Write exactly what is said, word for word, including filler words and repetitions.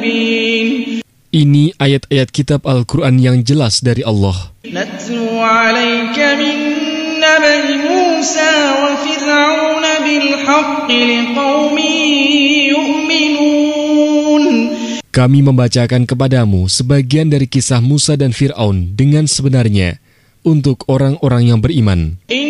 Ini ayat-ayat kitab Al-Quran yang jelas dari Allah. Natlu 'alaika min nabai Musa wa Fir'aun bil haqqi liqaumin yu'minun. Kami membacakan kepadamu sebagian dari kisah Musa dan Fir'aun dengan sebenarnya untuk orang-orang yang beriman.